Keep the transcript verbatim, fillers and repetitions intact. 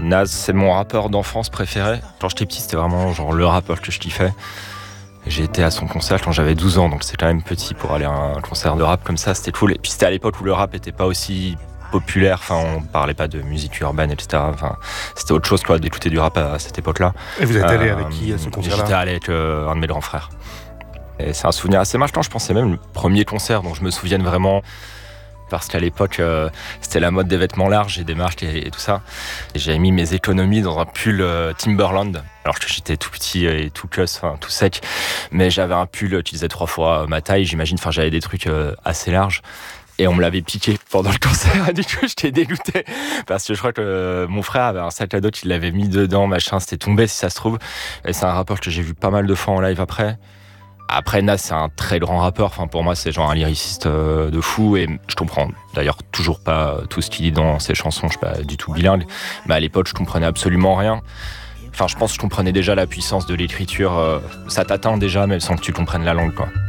Nas, c'est mon rappeur d'enfance préféré. Quand j'étais petit, c'était vraiment genre le rappeur que je kiffais. J'ai été à son concert quand j'avais douze ans, donc c'est quand même petit pour aller à un concert de rap comme ça, c'était cool. Et puis c'était à l'époque où le rap était pas aussi populaire, enfin on parlait pas de musique urbaine, et cetera. Enfin, c'était autre chose quoi, d'écouter du rap à cette époque-là. Et vous êtes allé euh, avec qui à ce concert-là? J'étais allé avec euh, un de mes grands frères. Et c'est un souvenir assez marquant, je pensais même le premier concert dont je me souvienne vraiment. Parce qu'à l'époque, euh, c'était la mode des vêtements larges et des marques et, et tout ça. Et j'avais mis mes économies dans un pull euh, Timberland, alors que j'étais tout petit et tout cuss, enfin tout sec. Mais j'avais un pull qui faisait trois fois ma taille, j'imagine. Enfin, j'avais des trucs euh, assez larges. Et on me l'avait piqué pendant le concert. Du coup, j'étais dégoûté. Parce que je crois que euh, mon frère avait un sac à dos qu'il l'avait mis dedans, machin. C'était tombé, si ça se trouve. Et c'est un rappeur que j'ai vu pas mal de fois en live après. Après, Nas, c'est un très grand rappeur. Enfin, pour moi, c'est genre un lyriciste euh, de fou. Et je comprends d'ailleurs toujours pas tout ce qu'il dit dans ses chansons. Je suis pas du tout bilingue. Mais à l'époque, je comprenais absolument rien. Enfin, je pense que je comprenais déjà la puissance de l'écriture. Euh, ça t'atteint déjà, même sans que tu comprennes la langue, quoi.